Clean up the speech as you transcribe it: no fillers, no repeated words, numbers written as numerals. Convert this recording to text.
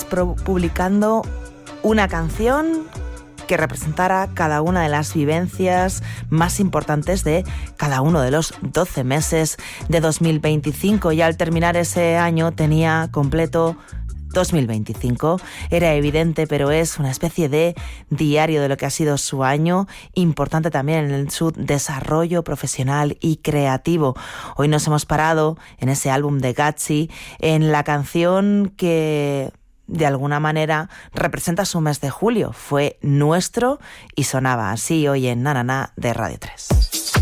publicando una canción que representara cada una de las vivencias más importantes de cada uno de los 12 meses de 2025. Y al terminar ese año tenía completo 2025. Era evidente, pero es una especie de diario de lo que ha sido su año, importante también en su desarrollo profesional y creativo. Hoy nos hemos parado en ese álbum de Gatsby, en la canción que de alguna manera representa su mes de julio. Fue Nuestro y sonaba así hoy en Na Na Na de Radio 3.